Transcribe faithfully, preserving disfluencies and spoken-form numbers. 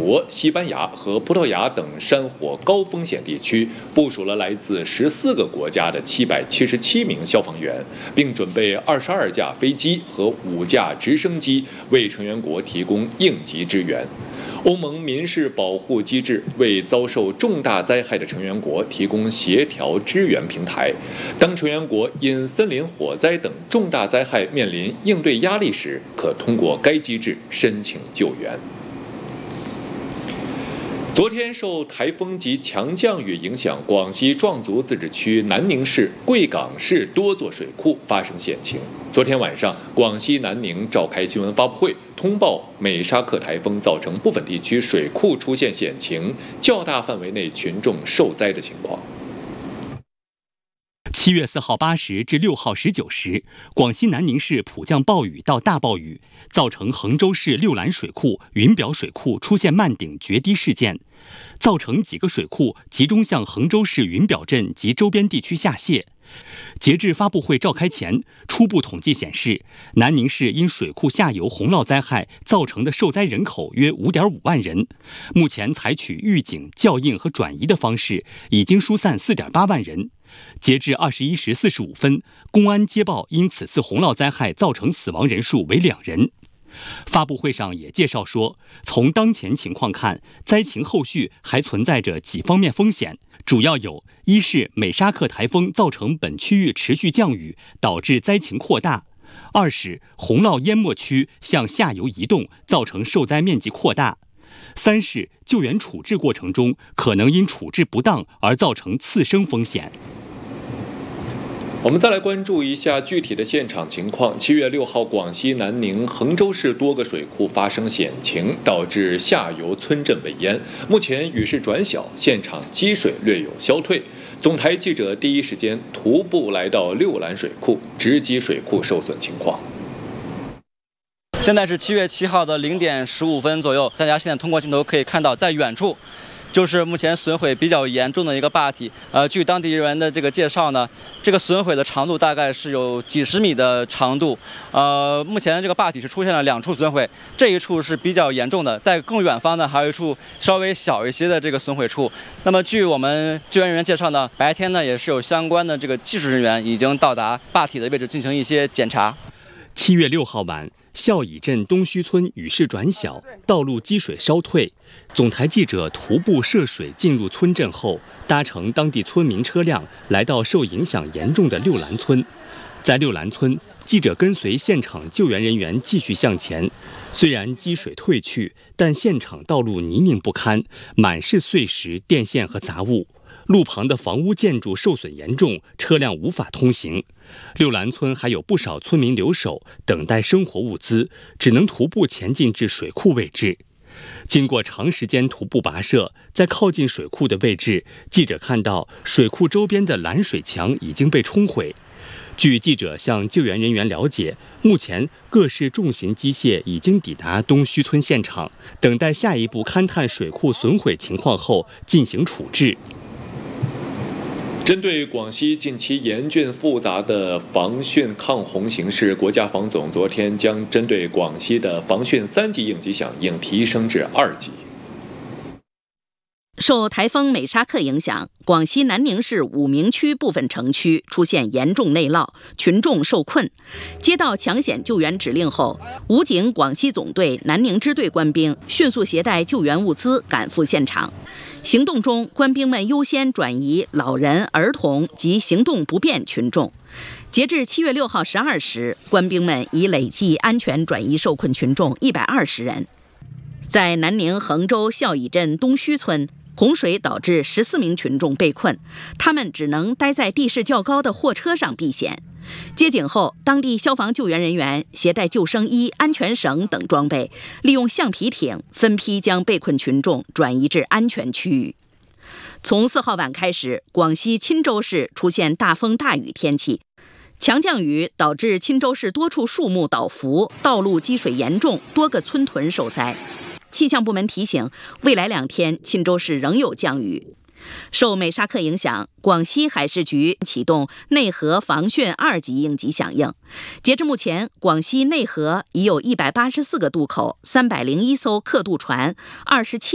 国、西班牙和葡萄牙等山火高风险地区，部署了来自十四个国家的七百七十七名消防员，并准备二十二架飞机和五架直升机为成员国提供应急支援。欧盟民事保护机制为遭受重大灾害的成员国提供协调支援平台。当成员国因森林火灾等重大灾害面临应对压力时，可通过该机制申请救援。昨天受台风及强降雨影响，广西壮族自治区南宁市、贵港市多座水库发生险情。昨天晚上，广西南宁召开新闻发布会，通报美沙克台风造成部分地区水库出现险情，较大范围内群众受灾的情况。 七月四号八时至六号十九时，广西南宁市普降暴雨到大暴雨，造成衡州市六兰水库、云表水库出现漫顶决堤事件，造成几个水库集中向衡州市云表镇及周边地区下泄。截至发布会召开前，初步统计显示，南宁市因水库下游洪涝灾害造成的受灾人口约 五点五万人。目前采取预警、校映和转移的方式，已经疏散 四点八万人。截至二十一时四十五分，公安接报因此次洪涝灾害造成死亡人数为两人。发布会上也介绍说，从当前情况看，灾情后续还存在着几方面风险，主要有：一是美沙克台风造成本区域持续降雨，导致灾情扩大；二是洪涝淹没区向下游移动，造成受灾面积扩大；三是救援处置过程中可能因处置不当而造成次生风险。 我们再来关注一下具体的现场情况。七月六号，广西南宁、衡州市多个水库发生险情，导致下游村镇被淹。目前雨势转小，现场积水略有消退。总台记者第一时间徒步来到六兰水库，直击水库受损情况。 现在是七月七号的零点十五分左右，大家现在通过镜头可以看到，在远处就是目前损毁比较严重的一个坝体。呃，据当地人员的这个介绍呢，这个损毁的长度大概是有几十米的长度。呃，目前这个坝体是出现了两处损毁，这一处是比较严重的，在更远方呢还有一处稍微小一些的这个损毁处。那么据我们救援人员介绍呢，白天呢也是有相关的这个技术人员已经到达坝体的位置进行一些检查。 七月六号晚，孝乙镇东须村雨势转小，道路积水稍退。总台记者徒步涉水进入村镇后，搭乘当地村民车辆来到受影响严重的六兰村。在六兰村，记者跟随现场救援人员继续向前。虽然积水退去，但现场道路泥泞不堪，满是碎石、电线和杂物。路旁的房屋建筑受损严重，车辆无法通行。六兰村还有不少村民留守，等待生活物资，只能徒步前进至水库位置。经过长时间徒步跋涉，在靠近水库的位置，记者看到水库周边的拦水墙已经被冲毁。据记者向救援人员了解，目前各式重型机械已经抵达东须村现场，等待下一步勘探水库损毁情况后进行处置。 针对广西近期严峻复杂的防汛抗洪形势，国家防总昨天将针对广西的防汛三级应急响应提升至二级。 受台风美沙克影响，广西南宁市武鸣区部分城区出现严重内涝，群众受困。接到抢险救援指令后，武警广西总队南宁支队官兵迅速携带救援物资赶赴现场。行动中，官兵们优先转移老人、儿童及行动不便群众。截至七月六号十二时，官兵们已累计安全转移受困群众一百二十人。在南宁衡州孝乙镇东须村，洪水导致十四名群众被困，他们只能待在地势较高的货车上避险。接警后，当地消防救援人员携带救生衣、安全绳等装备，利用橡皮艇分批将被困群众转移至安全区域。从四号晚开始，广西钦州市出现大风大雨天气，强降雨导致钦州市多处树木倒伏，道路积水严重，多个村屯受灾。气象部门提醒，未来两天钦州市仍有降雨。受美沙克影响，广西海事局启动内河防汛二级应急响应。截至目前，广西内河已有一百八十四个渡口、三百零一艘客渡船、二十七